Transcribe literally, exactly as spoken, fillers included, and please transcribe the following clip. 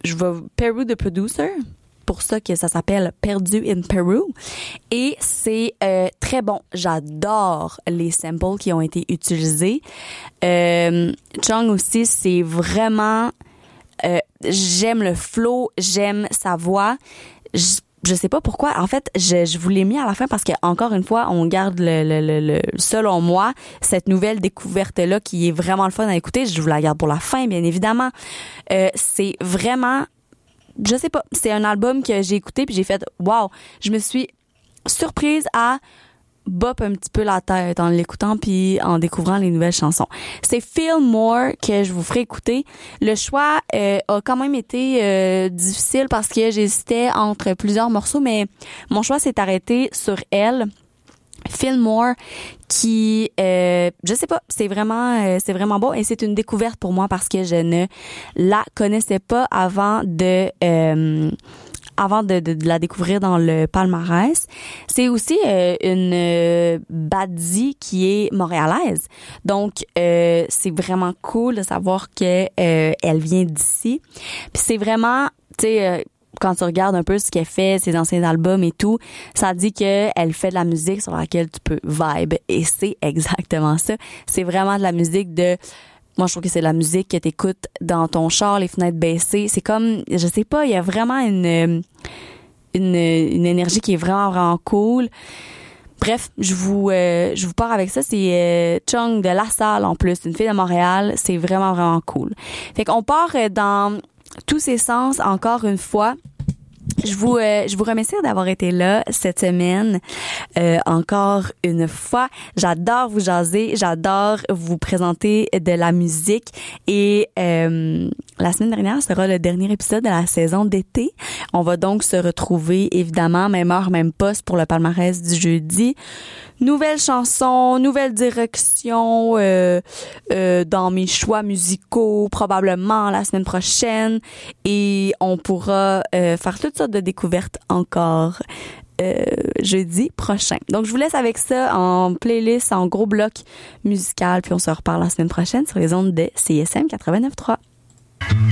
je vais Peru the Producer. Pour ça que ça s'appelle Perdu in Peru. Et c'est euh, très bon. J'adore les samples qui ont été utilisés. Euh, Chung aussi, c'est vraiment... Euh, j'aime le flow, j'aime sa voix. Je, je sais pas pourquoi. En fait, je, je vous l'ai mis à la fin parce que encore une fois, on garde le, le, le, le selon moi, cette nouvelle découverte-là qui est vraiment le fun à écouter. Je vous la garde pour la fin, bien évidemment. Euh, c'est vraiment... Je sais pas, c'est un album que j'ai écouté puis j'ai fait wow, je me suis surprise à bop un petit peu la tête en l'écoutant puis en découvrant les nouvelles chansons. C'est Feel More que je vous ferai écouter. Le choix euh, a quand même été euh, difficile parce que j'hésitais entre plusieurs morceaux, mais mon choix s'est arrêté sur elle. Feel More, qui euh, je sais pas, c'est vraiment euh, c'est vraiment bon et c'est une découverte pour moi parce que je ne la connaissais pas avant de euh, avant de, de, de la découvrir dans le palmarès. C'est aussi euh, une euh, baddie qui est montréalaise. Donc euh, c'est vraiment cool de savoir que euh, elle vient d'ici. Puis c'est vraiment, tu sais euh, quand tu regardes un peu ce qu'elle fait, ses anciens albums et tout, ça dit que elle fait de la musique sur laquelle tu peux vibe. Et c'est exactement ça. C'est vraiment de la musique de... Moi, je trouve que c'est de la musique que t'écoutes dans ton char, les fenêtres baissées. C'est comme... Je sais pas, il y a vraiment une, une, une énergie qui est vraiment, vraiment cool. Bref, je vous euh, je vous pars avec ça. C'est euh, Chung de La Salle, en plus. Une fille de Montréal. C'est vraiment, vraiment cool. Fait qu'on part dans... tous ces sens, encore une fois. Je vous euh, je vous remercie d'avoir été là cette semaine. Euh, encore une fois, j'adore vous jaser, j'adore vous présenter de la musique et euh, la semaine dernière sera le dernier épisode de la saison d'été. On va donc se retrouver évidemment même heure, même poste pour le palmarès du jeudi. Nouvelles chansons, nouvelle direction euh, euh, dans mes choix musicaux probablement la semaine prochaine et on pourra euh, faire toutes sortes de découvertes encore euh, jeudi prochain. Donc je vous laisse avec ça en playlist, en gros bloc musical puis on se reparle la semaine prochaine sur les ondes de C I S M quatre-vingt-neuf point trois.